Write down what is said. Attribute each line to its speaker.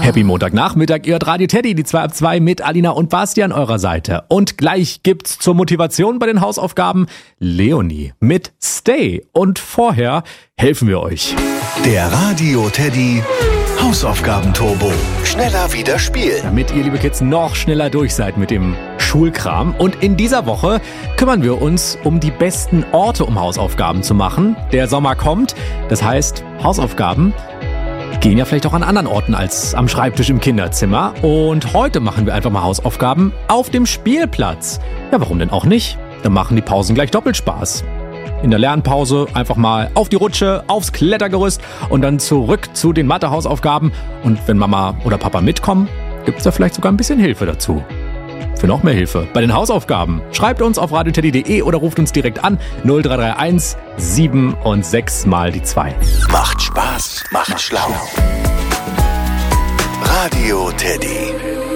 Speaker 1: Happy Montagnachmittag, ihr hört Radio Teddy, die 2 ab 2 mit Alina und Basti an eurer Seite. Und gleich gibt's zur Motivation bei den Hausaufgaben Leonie mit Stay. Und vorher helfen wir euch.
Speaker 2: Der Radio Teddy Hausaufgaben-Turbo. Schneller wieder spielen.
Speaker 1: Damit ihr, liebe Kids, noch schneller durch seid mit dem Schulkram. Und in dieser Woche kümmern wir uns um die besten Orte, um Hausaufgaben zu machen. Der Sommer kommt, das heißt, Hausaufgaben gehen ja vielleicht auch an anderen Orten als am Schreibtisch im Kinderzimmer. Und heute machen wir einfach mal Hausaufgaben auf dem Spielplatz. Ja, warum denn auch nicht? Dann machen die Pausen gleich doppelt Spaß. In der Lernpause einfach mal auf die Rutsche, aufs Klettergerüst und dann zurück zu den Mathe-Hausaufgaben. Und wenn Mama oder Papa mitkommen, gibt's da vielleicht sogar ein bisschen Hilfe dazu. Für noch mehr Hilfe bei den Hausaufgaben schreibt uns auf radioteddy.de oder ruft uns direkt an 0331 7 und 6 mal die 2.
Speaker 2: Macht Spaß, macht schlau. Radio Teddy.